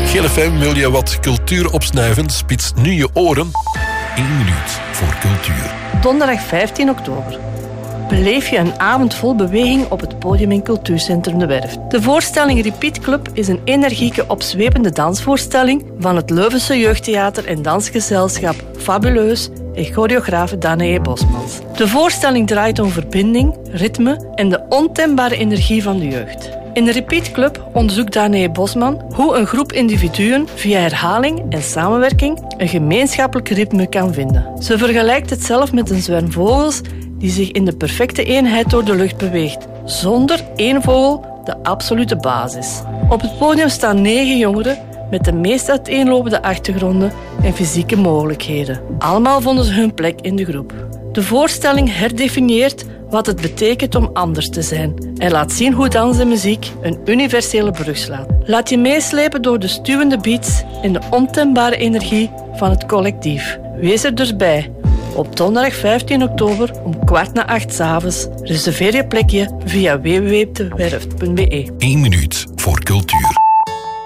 GLFM, wil je wat cultuur opsnuiven? Spits nu je oren. 1 minuut voor cultuur. Donderdag 15 oktober. Beleef je een avond vol beweging op het podium in Cultuurcentrum De Werft. De voorstelling Repeat Club is een energieke, opzwepende dansvoorstelling van het Leuvense jeugdtheater en dansgezelschap Fabuleus en choreograaf Danae Bosmans. De voorstelling draait om verbinding, ritme en de ontembare energie van de jeugd. In de Repeat Club onderzoekt Danae Bosman hoe een groep individuen via herhaling en samenwerking een gemeenschappelijk ritme kan vinden. Ze vergelijkt het zelf met een zwerm vogels die zich in de perfecte eenheid door de lucht beweegt, zonder één vogel de absolute basis. Op het podium staan 9 jongeren met de meest uiteenlopende achtergronden en fysieke mogelijkheden. Allemaal vonden ze hun plek in de groep. De voorstelling herdefinieert wat het betekent om anders te zijn en laat zien hoe dans en muziek een universele brug slaat. Laat je meeslepen door de stuwende beats en de ontembare energie van het collectief. Wees er dus bij. Op donderdag 15 oktober om 7:15 s'avonds. Reserveer je plekje via www.dewerft.be. 1 minuut voor cultuur.